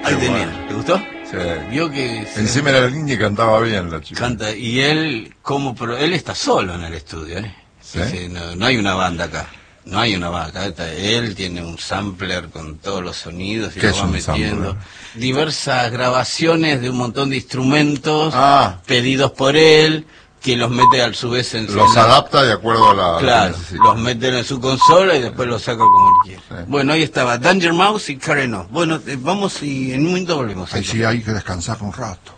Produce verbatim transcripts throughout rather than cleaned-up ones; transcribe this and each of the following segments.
Ahí tenía. Bueno. ¿Te gustó? Sí. Vio que encima era linda y cantaba bien la chica. Canta, y él, como pero él está solo en el estudio, ¿eh? ¿Sí? Dice, no, no hay una banda acá. No hay una banda acá. Está, él tiene un sampler con todos los sonidos y lo va metiendo. Sampler? Diversas grabaciones de un montón de instrumentos ah. pedidos por él, que los mete a su vez en su... Los adapta de acuerdo a la... Claro, los mete en su consola y después los saca como él quiere. Sí. Bueno, ahí estaba Danger Mouse y Karen O. Bueno, eh, vamos y en un momento volvemos. Ahí sí hay que descansar un rato.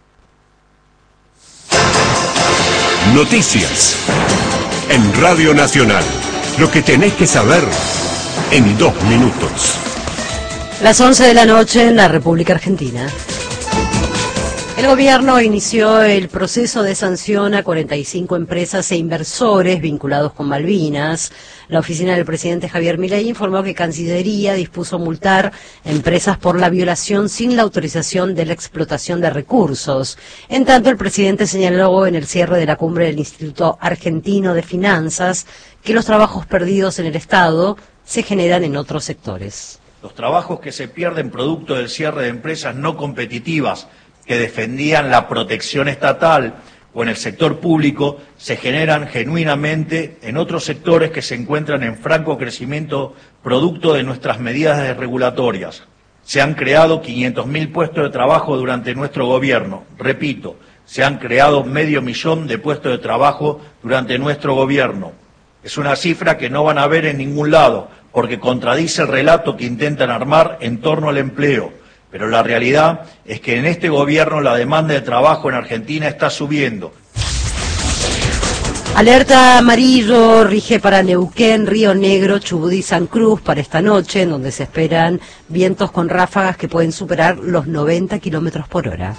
Noticias en Radio Nacional. Lo que tenés que saber en dos minutos. Las once de la noche en la República Argentina. El gobierno inició el proceso de sanción a cuarenta y cinco empresas e inversores vinculados con Malvinas. La oficina del presidente Javier Milei informó que Cancillería dispuso multar empresas por la violación sin la autorización de la explotación de recursos. En tanto, el presidente señaló en el cierre de la cumbre del Instituto Argentino de Finanzas que los trabajos perdidos en el Estado se generan en otros sectores. Los trabajos que se pierden producto del cierre de empresas no competitivas que defendían la protección estatal o en el sector público se generan genuinamente en otros sectores que se encuentran en franco crecimiento producto de nuestras medidas regulatorias. Se han creado quinientos mil puestos de trabajo durante nuestro gobierno. Repito, se han creado medio millón de puestos de trabajo durante nuestro gobierno. Es una cifra que no van a ver en ningún lado, porque contradice el relato que intentan armar en torno al empleo. Pero la realidad es que en este gobierno la demanda de trabajo en Argentina está subiendo. Alerta amarillo rige para Neuquén, Río Negro, Chubut y San Cruz para esta noche, en donde se esperan vientos con ráfagas que pueden superar los noventa kilómetros por hora.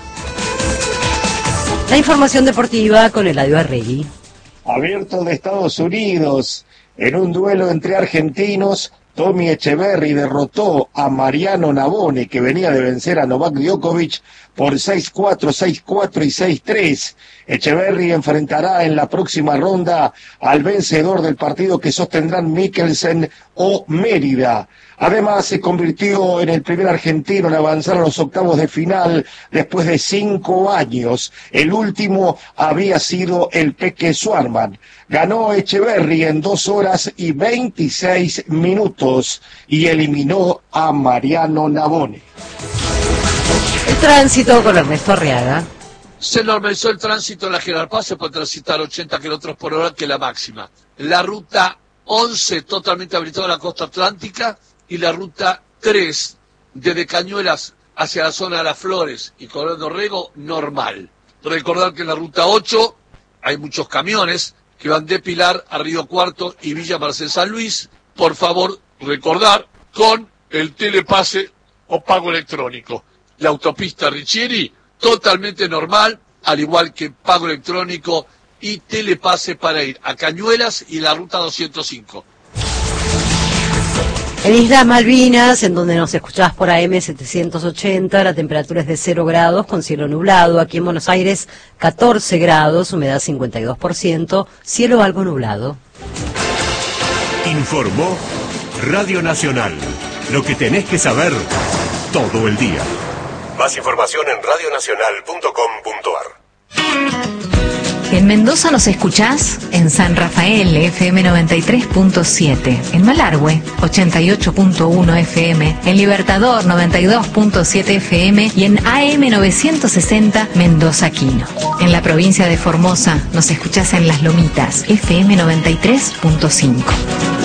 La información deportiva con Eladio Arregui. Abierto de Estados Unidos, en un duelo entre argentinos, Tommy Echeverry derrotó a Mariano Navone, que venía de vencer a Novak Djokovic por seis cuatro, seis cuatro y seis tres. Echeverry enfrentará en la próxima ronda al vencedor del partido que sostendrán Mikkelsen o Mérida. Además, se convirtió en el primer argentino en avanzar a los octavos de final después de cinco años. El último había sido el Peque Swarman. Ganó Echeverry en dos horas y veintiséis minutos y eliminó a Mariano Navone. El tránsito con Ernesto Arriaga. Se normalizó el tránsito en la General Paz, se puede transitar ochenta kilómetros por hora, que es la máxima. La ruta once, totalmente habilitada a la costa atlántica, y la ruta tres, desde Cañuelas hacia la zona de Las Flores y Coronel Dorrego, normal. Recordar que en la ruta ocho hay muchos camiones que van de Pilar a Río Cuarto y Villa Marcel San Luis. Por favor, recordar con el telepase o pago electrónico. La autopista Riccieri, totalmente normal, al igual que pago electrónico y telepase para ir a Cañuelas y la ruta doscientos cinco. En Islas Malvinas, en donde nos escuchás por A M setecientos ochenta, la temperatura es de cero grados con cielo nublado. Aquí en Buenos Aires, catorce grados, humedad cincuenta y dos por ciento, cielo algo nublado. Informó Radio Nacional. Lo que tenés que saber todo el día. Más información en radio nacional punto com punto ar. En Mendoza nos escuchás en San Rafael, F M noventa y tres punto siete, en Malargüe, ochenta y ocho punto uno F M, en Libertador, noventa y dos punto siete F M y en A M novecientos sesenta Mendoza Quino. En la provincia de Formosa nos escuchás en Las Lomitas, F M noventa y tres punto cinco.